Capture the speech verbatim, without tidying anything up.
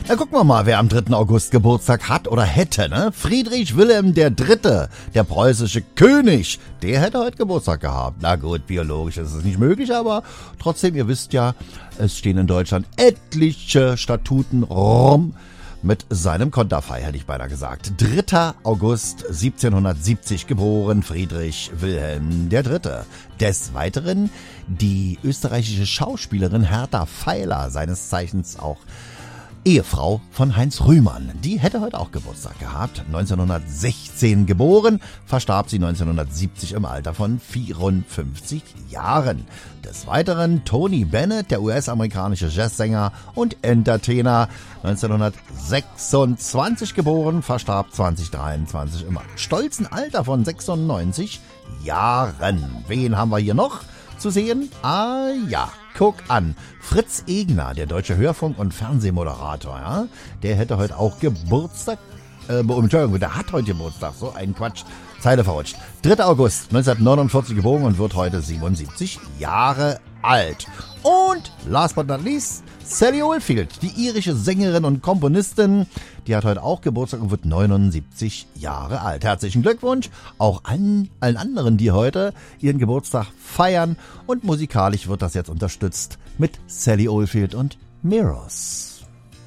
Na, gucken wir mal, wer am dritten August Geburtstag hat oder hätte, ne? Friedrich Wilhelm der Dritte, der preußische König, der hätte heute Geburtstag gehabt. Na gut, biologisch ist es nicht möglich, aber trotzdem, ihr wisst ja, es stehen in Deutschland etliche Statuten rum mit seinem Konterfei, hätte ich beinahe gesagt. dritter August siebzehnhundertsiebzig geboren, Friedrich Wilhelm der Dritte. Des Weiteren die österreichische Schauspielerin Hertha Feiler, seines Zeichens auch Ehefrau von Heinz Rühmann. Die hätte heute auch Geburtstag gehabt. neunzehnhundertsechzehn geboren, verstarb sie neunzehnhundertsiebzig im Alter von vierundfünfzig Jahren. Des Weiteren Tony Bennett, der U S-amerikanische Jazzsänger und Entertainer, neunzehnhundertsechsundzwanzig geboren, verstarb zweitausenddreiundzwanzig im stolzen Alter von sechsundneunzig Jahren. Wen haben wir hier noch zu sehen? Ah ja, guck an. Fritz Egner, der deutsche Hörfunk- und Fernsehmoderator, ja, der hätte heute auch Geburtstag. Äh, Entschuldigung, der hat heute Geburtstag. So ein Quatsch. Zeile verrutscht. dritter August neunzehnhundertneunundvierzig geboren und wird heute siebenundsiebzig Jahre alt. Und last but not least, Sally Oldfield, die irische Sängerin und Komponistin, die hat heute auch Geburtstag und wird neunundsiebzig Jahre alt. Herzlichen Glückwunsch auch an allen anderen, die heute ihren Geburtstag feiern. Und musikalisch wird das jetzt unterstützt mit Sally Oldfield und Mirrors.